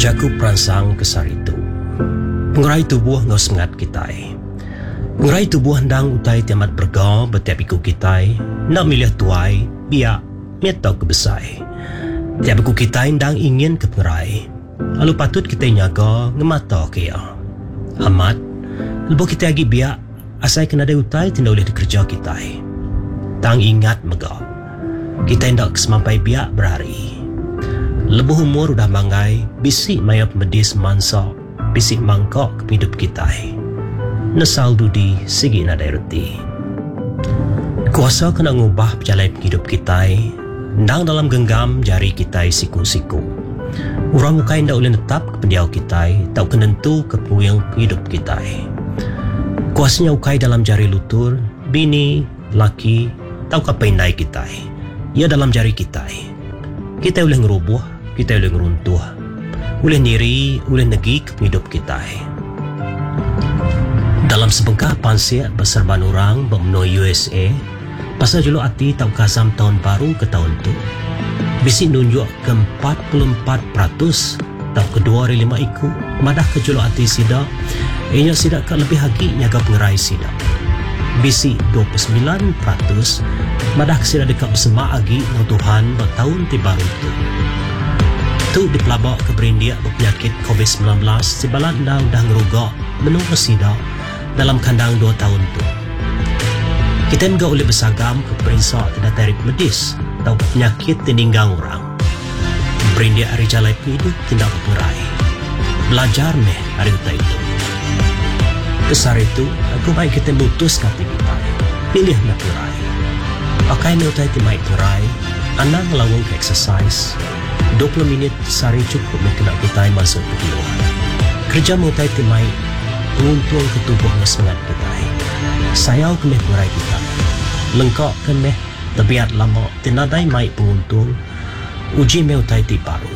Jaku perangsang kesar itu. Pengurai tubuh ngau semangat kita. Pengurai tubuh hendang utai tiamat bergau betiap iku kita. Nak milih tuai, biak, metau kebesai. Tiap iku kita hendang ingin ke pengurai. Lalu patut kita nyaga ngemata kaya. Amat, lepas kita lagi biak, asai kena ada utai tidak boleh dikerja kita. Tang ingat mega. Kita hendak kesemampai biak berhari. Lebuh umur udah mangai, bisik maya medis mansa, bisik mangkok ke hidup kita. Nesal dudi sigi nadai reti. Kuasa kena ngubah berjalan hidup kita, ndang dalam genggam jari kita siku-siku. Orang muka indah boleh tetap ke pendiau kita, tak kenentu ke puyang hidup kita. Kuasanya ukai dalam jari lutur, bini, laki, tahu apa indai kita. Ia dalam jari kita. Kita boleh ngerubuh, kita boleh ngeruntuh. Boleh niri, boleh negi ke hidup kita. Dalam sebengkah pansiat berserban orang bermenui USA, pasal juluk hati tak kasam tahun baru ke tahun tu. Bisi nunjuk ke 44% tak kedua dari 5 iku. Madah ke juluk hati sidak, ianya sidak ke lebih hagi nyaga pengerai sidak. Bisi 29%, madah ke sidak dekat bersemak lagi dengan Tuhan bertahun ti baru tu. Tu dipelabak ke berindiak berpenyakit COVID-19 si balat dah ngerugak menunggu sidak dalam kandang 2 tahun tu. Kita enggak boleh bersagam ke perinsak tidak tarik medis atau penyakit tininggang orang. Berindiak hari jalai hidup tidak berperai. Belajar meh hari itu. Besar itu, aku baik kita mutus kata kita. Pilih nak perai. Pakai nutai timai perai, anak ngelawang ke exercise. 20 minit sehari cukup nak kita masuk ke keluar. Kerja mutai timai, untung ke tubuh semangat kita. Sayau ke meh perai kita. Lengkap ke meh, tabiat lama, tinadai mai penguntung, uji meh utai ti baru.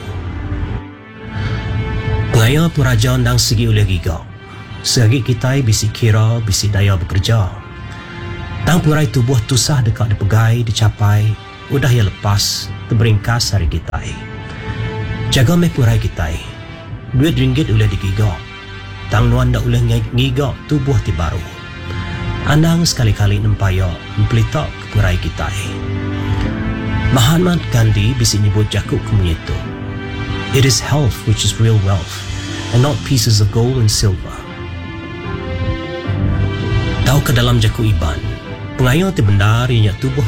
Pengaya peraja ndang segi oleh giga. Sehagi kita bisi kira, bisi daya bekerja. Tang perai tubuh tusah dekat dipegai, dicapai, udah ya lepas, terberingkas hari kita. Jaga meh perai kita. Duit ringgit oleh digiga. Tang nuan dah oleh ngiga tubuh ti baru. Andang sekali-kali nempaya mempelitak ke perai kita. Mahatma Gandhi bisi nyebut jakuk kemunya itu. It is health which is real wealth, and not pieces of gold and silver. Tahu ke dalam jaku iban, pengayau ti benar ianya tubuh